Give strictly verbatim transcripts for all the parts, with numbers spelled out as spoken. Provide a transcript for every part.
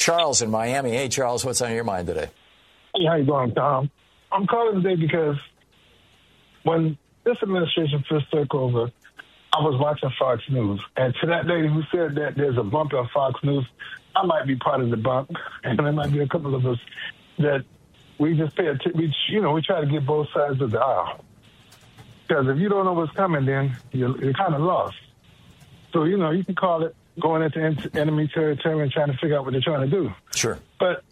Charles in Miami. Hey, Charles, what's on your mind today? Hey, how you doing, Tom? I'm calling today because when this administration first took over, I was watching Fox News, and to that lady who said that there's a bump on Fox News, I might be part of the bump, and there might be a couple of us that we just pay attention. We, you know, we try to get both sides of the aisle. Because if you don't know what's coming, then you're, you're kind of lost. So, you know, you can call it going into enemy territory and trying to figure out what they're trying to do. Sure. But,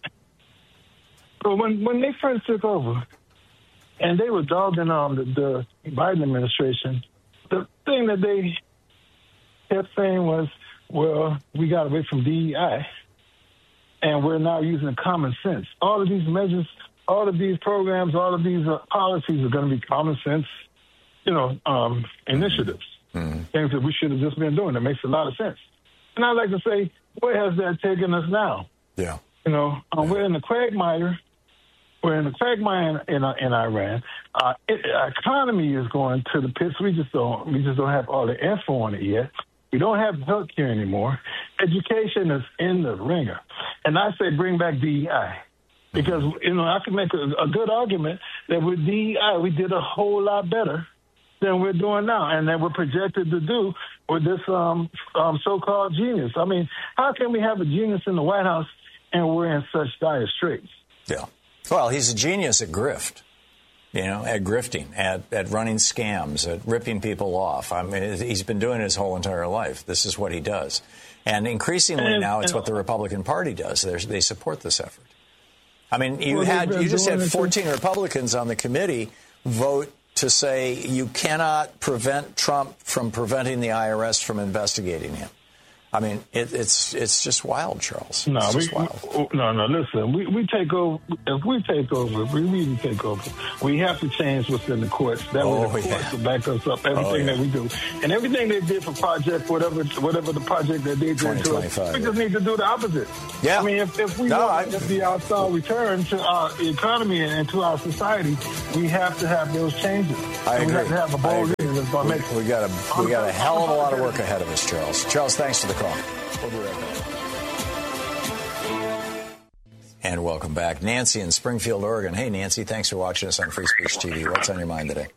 but when when they first took over, and they were dogging on the, the Biden administration, the thing that they kept saying was, well, we got away from D E I, and we're now using common sense. All of these measures, all of these programs, all of these uh, policies are going to be common sense, you know, um, initiatives, mm-hmm. things that we should have just been doing. That makes a lot of sense. And I'd like to say, where has that taken us now? Yeah. You know, um, yeah. we're in the quagmire. We're in the quagmire in, in, in Iran. Uh, it, our economy is going to the pits. We just don't. We just don't have all the info on it yet. We don't have health care anymore. Education is in the ringer. And I say bring back D E I. Because, you know, I can make a, a good argument that with D E I, we did a whole lot better than we're doing now, and that we're projected to do with this um, um, so-called genius. I mean, how can we have a genius in the White House and we're in such dire straits? Yeah. Well, he's a genius at grift. You know, at grifting, at, at running scams, at ripping people off. I mean, he's been doing it his whole entire life. This is what he does. And increasingly and, now it's and, what the Republican Party does. They're, they support this effort. I mean, you well, had you just had fourteen Republicans on the committee vote to say you cannot prevent Trump from preventing the I R S from investigating him. I mean, it, it's it's just wild, Charles. No, it's we, just wild. no, no. Listen, we, we take over. If we take over, if we really take over, we have to change what's in the courts. That oh, way, the yeah. courts will back us up. Everything oh, yeah. that we do, and everything they did for project, whatever, whatever the project that they did to us, we just need to do the opposite. Yeah. I mean, if, if we no, want to see our star return to our economy and to our society, we have to have those changes. I and agree. We have to have a bold leader that's going to make. We got a we got a hell of a lot of work ahead of us, Charles. Charles, thanks for the call. We'll be right back. And welcome back. Nancy in Springfield, Oregon. Hey, Nancy, thanks for watching us on Free Speech T V. What's on your mind today?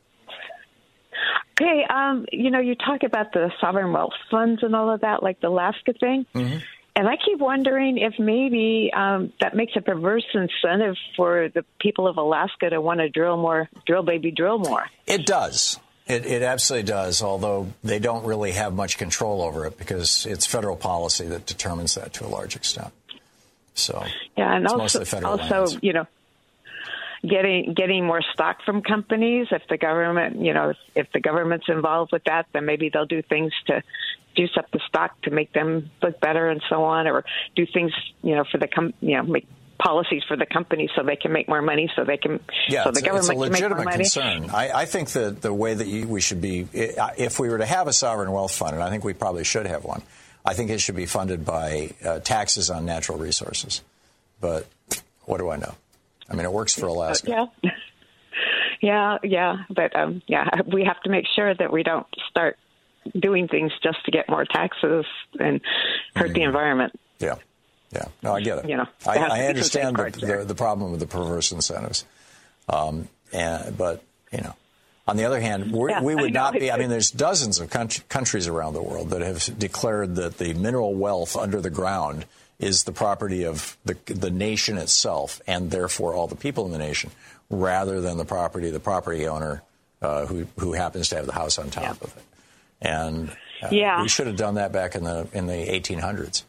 Okay, um, you know, you talk about the sovereign wealth funds and all of that, like the Alaska thing. Mm-hmm. And I keep wondering if maybe um, that makes a perverse incentive for the people of Alaska to want to drill more, drill, baby, drill more. It does. It, it absolutely does, although they don't really have much control over it because it's federal policy that determines that to a large extent. So yeah, and it's also, mostly federal also lands. you know, getting getting more stock from companies. If the government, you know, if, if the government's involved with that, then maybe they'll do things to juice up the stock to make them look better and so on, or do things, you know, for the com- you know, make policies for the company so they can make more money, so they can, yeah, so the government it's a can make more legitimate money. concern. I, I think that the way that you, we should be, if we were to have a sovereign wealth fund, and I think we probably should have one, I think it should be funded by uh, taxes on natural resources. But what do I know? I mean, it works for Alaska. Uh, yeah, yeah, yeah. But um, yeah, we have to make sure that we don't start doing things just to get more taxes and hurt mm-hmm. the environment. Yeah. Yeah, no, I get it. You know, I, I understand the, the, the problem with the perverse incentives. Um, and, but, you know, on the other hand, we're, yeah, we would not be, I mean, there's dozens of country, countries around the world that have declared that the mineral wealth under the ground is the property of the, the nation itself and therefore all the people in the nation, rather than the property of the property owner uh, who, who happens to have the house on top yeah. of it. And uh, yeah. we should have done that back in the in the eighteen hundreds.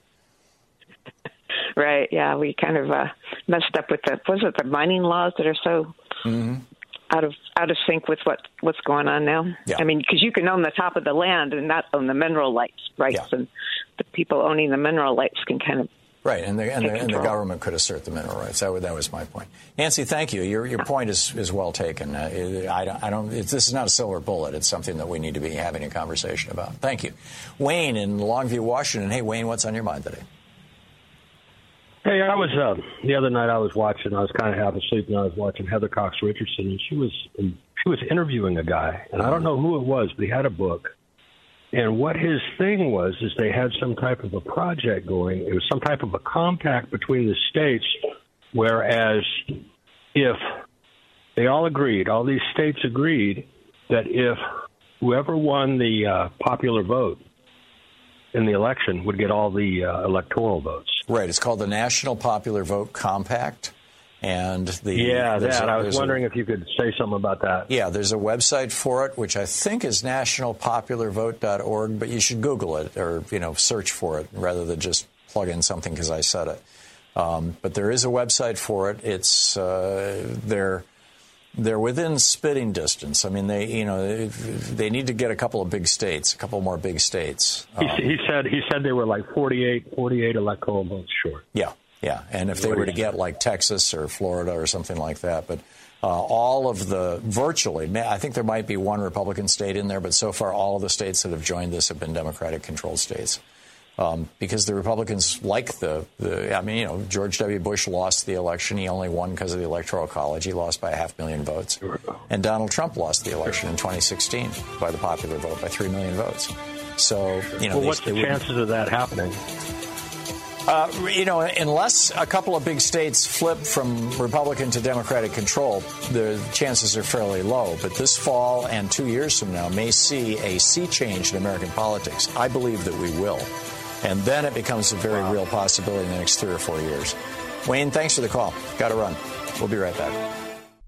Right. Yeah, we kind of uh, messed up with the was it the mining laws that are so mm-hmm. out of out of sync with what what's going on now. Yeah. I mean, because you can own the top of the land and not own the mineral rights, rights, yeah. and the people owning the mineral rights can kind of right, and the and the, and the government could assert the mineral rights. That was, that was my point. Nancy, thank you. Your your point is, is well taken. Uh, I don't. I don't it's, this is not a silver bullet. It's something that we need to be having a conversation about. Thank you, Wayne in Longview, Washington. Hey, Wayne, what's on your mind today? Hey, I was uh, the other night. I was watching. I was kind of half asleep, and I was watching Heather Cox Richardson, and she was she was interviewing a guy, and I don't know who it was, but he had a book, And what his thing was is they had some type of a project going. It was some type of a compact between the states, whereas if they all agreed, all these states agreed that if whoever won the uh, popular vote in the election would get all the uh, electoral votes. Right. It's called the National Popular Vote Compact. And the yeah, that. A, I was wondering a, if you could say something about that. Yeah, there's a website for it, which I think is national popular vote dot org, but you should Google it or, you know, search for it rather than just plug in something because I said it. Um, but there is a website for it. It's uh, they're they're within spitting distance. I mean, they you know they, they need to get a couple of big states, a couple more big states. Um, he, he said he said they were like forty-eight, forty-eight electoral votes short. Yeah. Yeah, and if they were to get like Texas or Florida or something like that, but uh, all of the virtually, I think there might be one Republican state in there, but so far all of the states that have joined this have been Democratic-controlled states um, because the Republicans like the, the, I mean, you know, George W. Bush lost the election. He only won because of the Electoral College. He lost by a half million votes. And Donald Trump lost the election in twenty sixteen by the popular vote by three million votes. So, you know, well, they, what's they the chances of that happening? Uh, you know, unless a couple of big states flip from Republican to Democratic control, the chances are fairly low. But this fall and two years from now may see a sea change in American politics. I believe that we will. And then it becomes a very wow. real possibility in the next three or four years. Wayne, thanks for the call. Got to run. We'll be right back.